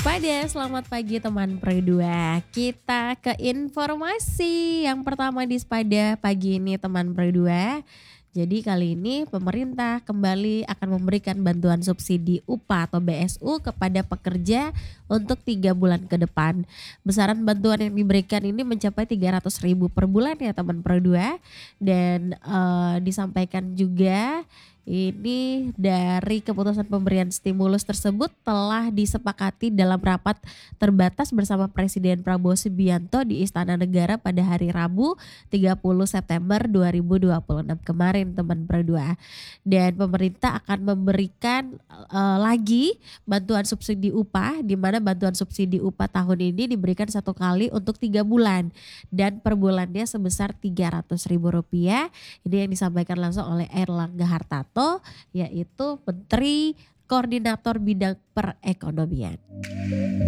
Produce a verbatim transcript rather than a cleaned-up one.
Waspada, selamat pagi teman Pro dua. Kita ke informasi yang pertama di Waspada pagi ini teman Pro dua. Jadi kali ini pemerintah kembali akan memberikan bantuan subsidi upah atau B S U kepada pekerja untuk tiga bulan ke depan. Besaran bantuan yang diberikan ini mencapai tiga ratus ribu per bulan ya teman Pro dua. Dan eh, disampaikan juga ini dari keputusan pemberian stimulus tersebut telah disepakati dalam rapat terbatas bersama Presiden Prabowo Subianto di Istana Negara pada hari Rabu tiga puluh September dua ribu dua puluh enam kemarin teman Pro dua. Dan pemerintah akan memberikan uh, lagi bantuan subsidi upah, di mana bantuan subsidi upah tahun ini diberikan satu kali untuk tiga bulan dan per bulannya sebesar tiga ratus ribu rupiah. Ini yang disampaikan langsung oleh Airlangga Hartarto, yaitu Menteri Koordinator Bidang Perekonomian.